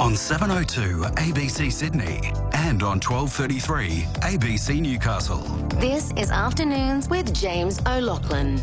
on 702 ABC Sydney and on 1233 ABC Newcastle. This is Afternoons with James O'Loughlin.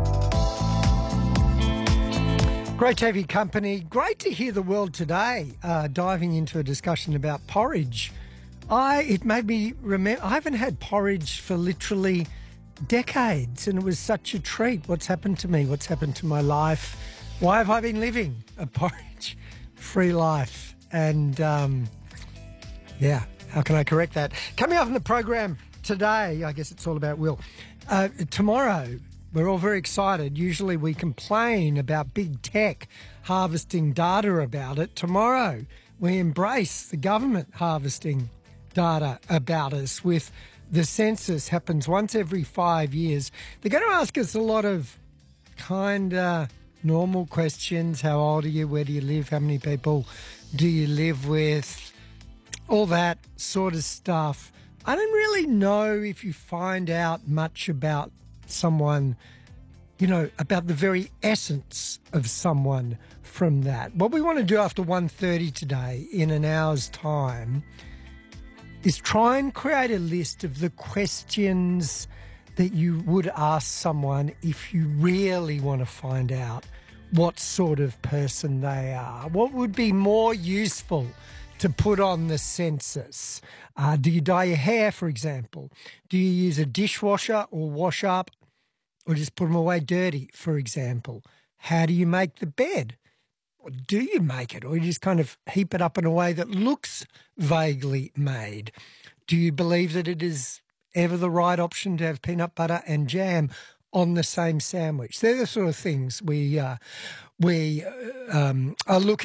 Great to have you company. Great to hear the world today diving into a discussion about porridge. It made me remember, I haven't had porridge for literally decades, and it was such a treat. What's happened to me? What's happened to my life? Why have I been living a porridge-free life? And, how can I correct that? Coming up on the program today, I guess it's all about Will. Tomorrow, we're all very excited. Usually we complain about big tech harvesting data about it. Tomorrow, we embrace the government harvesting data about us with the census. Happens once every 5 years. They're going to ask us a lot of kind of normal questions. How old are you? Where do you live? How many people do you live with? All that sort of stuff. I don't really know if you find out much about someone, about the very essence of someone from that. What we want to do after 1:30 today, in an hour's time, is try and create a list of the questions that you would ask someone if you really want to find out what sort of person they are. What would be more useful to put on the census? Do you dye your hair, for example? Do you use a dishwasher or wash up, or just put them away dirty, for example? How do you make the bed? Or do you make it, or you just kind of heap it up in a way that looks vaguely made? Do you believe that it is ever the right option to have peanut butter and jam on the same sandwich? They're the sort of things we are looking